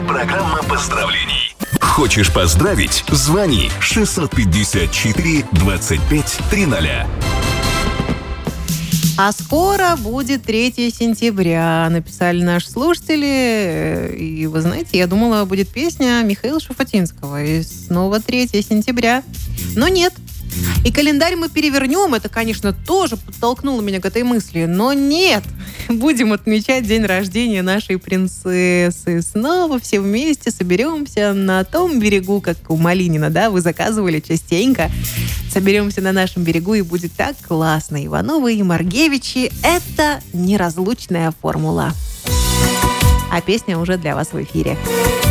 программа поздравлений. Хочешь поздравить? Звони 654 25 300. А скоро будет 3 сентября, написали наши слушатели. И вы знаете, я думала, будет песня Михаила Шуфутинского. И снова 3 сентября. Но нет. И календарь мы перевернем. Это, конечно, тоже подтолкнуло меня к этой мысли. Но нет. Будем отмечать день рождения нашей принцессы. Снова все вместе соберемся на том берегу, как у Малинина, да? Вы заказывали частенько. Соберемся на нашем берегу, и будет так классно. Ивановы и Маргевичи – это неразлучная формула. А песня уже для вас в эфире.